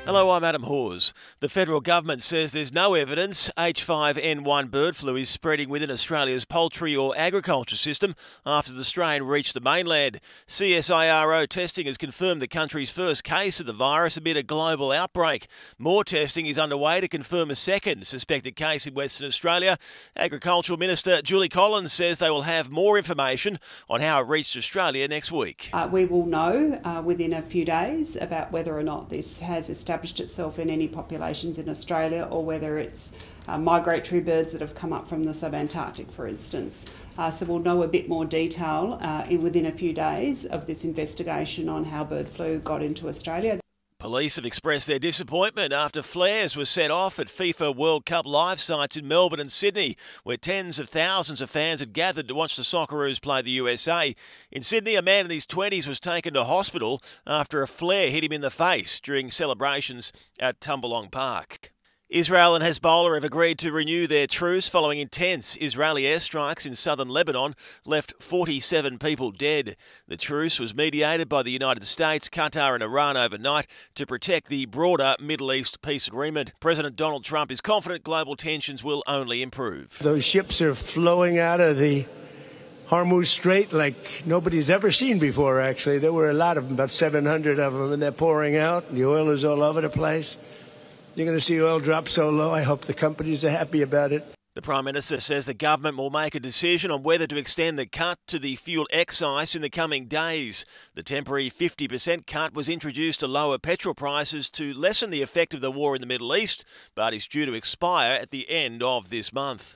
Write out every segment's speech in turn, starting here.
Hello, I'm Adam Hawes. The federal government says there's no evidence H5N1 bird flu is spreading within Australia's poultry or agriculture system after the strain reached the mainland. CSIRO testing has confirmed the country's first case of the virus amid a global outbreak. More testing is underway to confirm a second suspected case in Western Australia. Agricultural Minister Julie Collins says they will have more information on how it reached Australia next week. We will know within a few days about whether or not this has established itself in any populations in Australia, or whether it's migratory birds that have come up from the subantarctic, for instance. So we'll know a bit more detail within a few days of this investigation on how bird flu got into Australia. Police have expressed their disappointment after flares were set off at FIFA World Cup live sites in Melbourne and Sydney, where tens of thousands of fans had gathered to watch the Socceroos play the USA. In Sydney, a man in his 20s was taken to hospital after a flare hit him in the face during celebrations at Tumbalong Park. Israel and Hezbollah have agreed to renew their truce following intense Israeli airstrikes in southern Lebanon left 47 people dead. The truce was mediated by the United States, Qatar and Iran overnight to protect the broader Middle East peace agreement. President Donald Trump is confident global tensions will only improve. Those ships are flowing out of the Hormuz Strait like nobody's ever seen before, actually. There were a lot of them, about 700 of them, and they're pouring out. The oil is all over the place. You're going to see oil drop so low. I hope the companies are happy about it. The Prime Minister says the government will make a decision on whether to extend the cut to the fuel excise in the coming days. The temporary 50% cut was introduced to lower petrol prices to lessen the effect of the war in the Middle East, but is due to expire at the end of this month.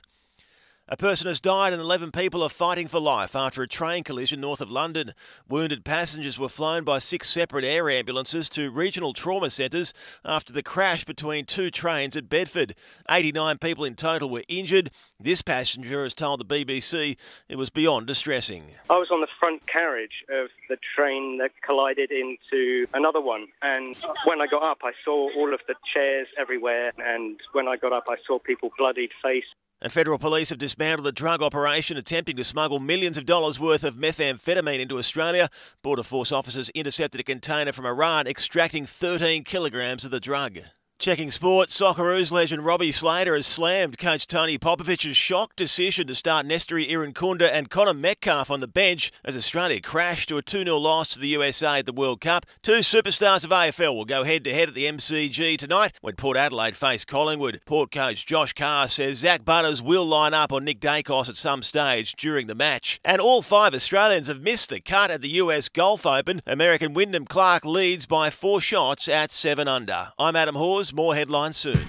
A person has died and 11 people are fighting for life after a train collision north of London. Wounded passengers were flown by 6 separate air ambulances to regional trauma centres after the crash between 2 trains at Bedford. 89 people in total were injured. This passenger has told the BBC it was beyond distressing. I was on the front carriage of the train that collided into another one, and when I got up I saw all of the chairs everywhere, and when I got up I saw people bloodied face. And federal police have dismantled a drug operation attempting to smuggle millions of dollars worth of methamphetamine into Australia. Border Force officers intercepted a container from Iran extracting 13 kilograms of the drug. Checking sport, Socceroos legend Robbie Slater has slammed coach Tony Popovic's shock decision to start Nestory Irankunda and Connor Metcalfe on the bench as Australia crashed to a 2-0 loss to the USA at the World Cup. 2 superstars of AFL will go head-to-head at the MCG tonight when Port Adelaide face Collingwood. Port coach Josh Carr says Zach Butters will line up on Nick Dacos at some stage during the match. And all 5 Australians have missed the cut at the US Golf Open. American Wyndham Clark leads by 4 shots at 7 under. I'm Adam Hawes. More headlines soon.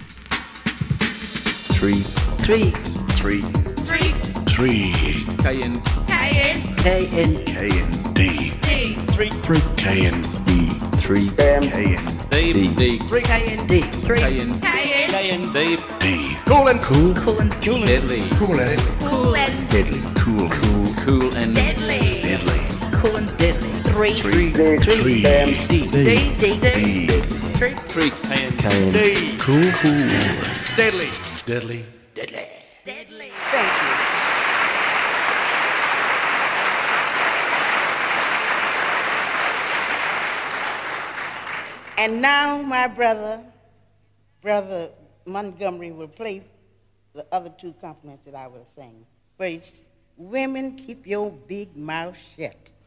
3 KN D 3 KND 3 D Cool and deadly Cool and deadly 3 KND Cool Deadly Thank you. And now my brother Montgomery will play the other 2 compliments that I will sing. First, women, keep your big mouth shut.